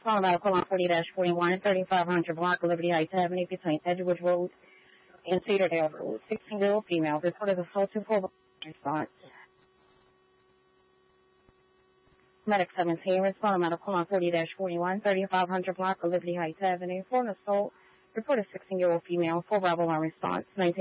respond medical on 40-41, 3500 block of Liberty Heights Avenue between Edgewood Road and Cedardale Road. 16-year-old female reported assaulted for response. Medic 17 respond medical on 40-41, 3500 block of Liberty Heights Avenue for an assault. Reported 16-year-old female, full verbal on response. 19